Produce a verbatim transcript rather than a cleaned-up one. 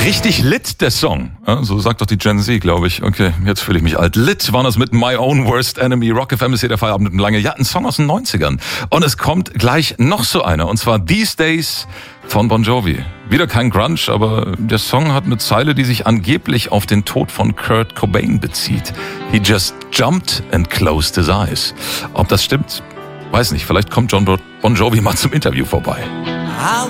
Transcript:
Richtig lit, der Song. Ja, so sagt doch die Gen Z, glaube ich. Okay, jetzt fühle ich mich alt. Lit waren das mit My Own Worst Enemy. Rock F M ist hier der Feierabend mit lange. Ja, ein Song aus den neunzigern. Und es kommt gleich noch so einer. Und zwar These Days von Bon Jovi. Wieder kein Grunge, aber der Song hat eine Zeile, die sich angeblich auf den Tod von Kurt Cobain bezieht. He just jumped and closed his eyes. Ob das stimmt, weiß nicht. Vielleicht kommt John Bon Jovi mal zum Interview vorbei.